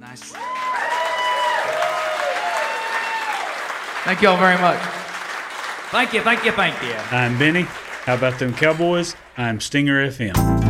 Nice. Thank you all very much. Thank you. I'm Benny. How about them Cowboys? I'm Stinger FM.